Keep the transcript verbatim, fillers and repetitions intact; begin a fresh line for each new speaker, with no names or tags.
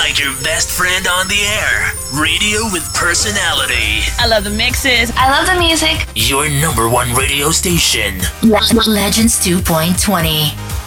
like your best friend on the air. Radio with personality.
I love the mixes.
I love the music.
Your number one radio station.
Legends two point twenty.